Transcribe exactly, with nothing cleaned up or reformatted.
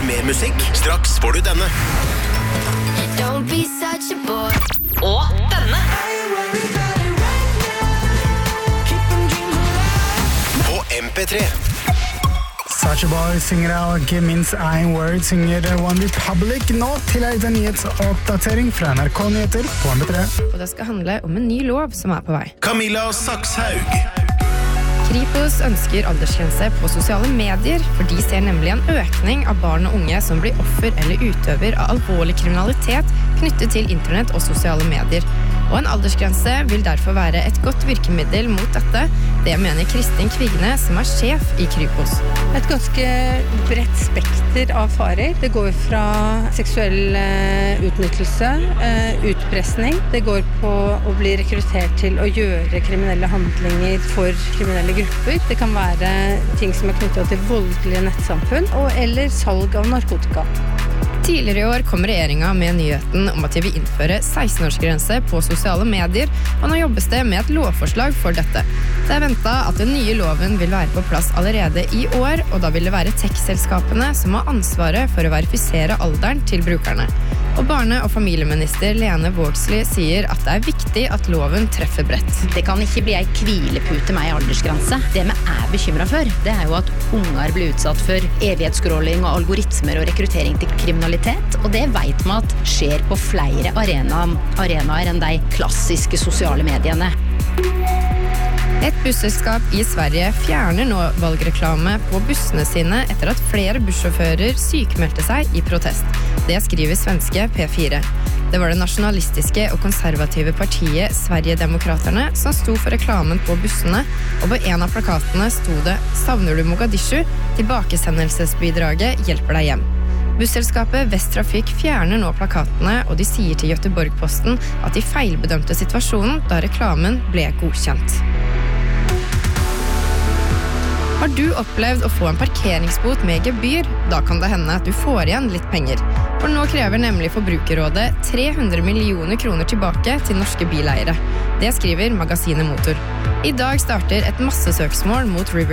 mer musikk. Straks får du denne. Don't be such a boy. Og denne. På M P tre. Such a Boy synger av Kimins Ein Word synger One Republic nå til en nyhetsoppdatering fra N R K Nyheter på M P tre. Og det skal handle om en ny lov som er på vei. Camilla Sakshaug. Kripos ønsker aldersgrense på sosiale medier, for de ser nemlig en økning av barn og unge som blir offer eller utøver av alvorlig kriminalitet knyttet til internett og sosiale medier. Og en aldersgrense vil derfor være et godt virkemiddel mot dette. Det mener Kristin Kvigne, som er sjef i Kripos. Et ganske bredt spekter av farer. Det går fra seksuell utnyttelse, utpressning. Det går på å bli rekruttert til å gjøre kriminelle handlinger for kriminelle grupper. Det kan være ting som er knyttet til voldelige nettsamfunn, og eller salg av narkotika. Tidligere i år kom regjeringen med nyheten om at de vil innføre seksten-årsgrense på sosiale medier, og nå jobbes det med et lovforslag for dette. Det er ventet at den nye loven vil være på plass allerede i år, og da vil det være tech-selskapene som har ansvaret for å verifisere alderen til brukerne. Og barne- og familieminister Lene Vågslid sier at det er viktig at loven treffer bredt. Det kan ikke bli ei kvilepute med ei aldersgrense. Det vi er bekymret for, det er jo at unger blir utsatt for evighetsscrolling og algoritmer og rekruttering til kriminalitet, og det vet vi at skjer på flere arenaer, arenaer enn de klassiske sosiale mediene. Et busselskap i Sverige fjerner nå valgreklame på bussene sine etter at flere bussjåfører sykmeldte seg i protest. Det skriver svenske P fire. Det var det nasjonalistiske og konservative partiet Sverigedemokraterna som sto for reklamen på bussene, og på en av plakatene sto det «Savner du Mogadishu? Tilbakesendelsesbidraget hjelper deg hjem». Busselskapet Vesttrafik fjerner nå plakatene, og de sier til Göteborg-Posten at de feilbedømte situasjonen da reklamen ble godkjent. Har du opplevd å få en parkeringsbot med gebyr? Da kan det hende at du får igjen litt penger. For nå krever nemlig Forbrukerrådet tre hundre millioner kroner tilbake til norske bileiere. Det skriver magasinet Motor. I dag starter et massesøksmål mot River